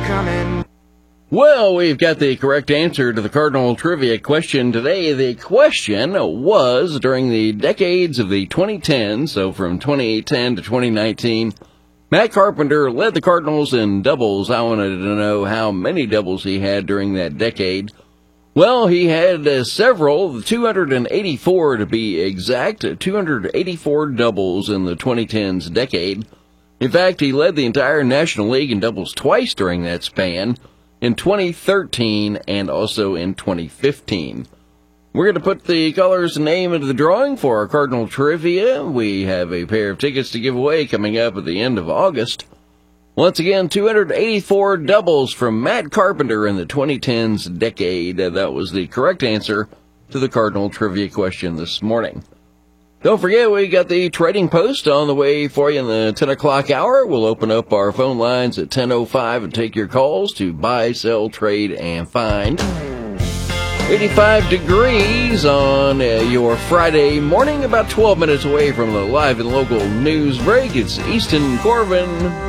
coming. Well, we've got the correct answer to the Cardinal trivia question today. The question was, during the decades of the 2010s, so from 2010 to 2019, Matt Carpenter led the Cardinals in doubles. I wanted to know how many doubles he had during that decade. Well, he had several, 284 to be exact, 284 doubles in the 2010s decade. In fact, he led the entire National League in doubles twice during that span, in 2013 and also in 2015. We're going to put the caller's name into the drawing for our Cardinal Trivia. We have a pair of tickets to give away coming up at the end of August. Once again, 284 doubles from Matt Carpenter in the 2010s decade. That was the correct answer to the Cardinal Trivia question this morning. Don't forget, we got the Trading Post on the way for you in the 10 o'clock hour. We'll open up our phone lines at 10:05 and take your calls to buy, sell, trade, and find. 85 degrees on your Friday morning, about 12 minutes away from the live and local news break. It's Easton Corbin.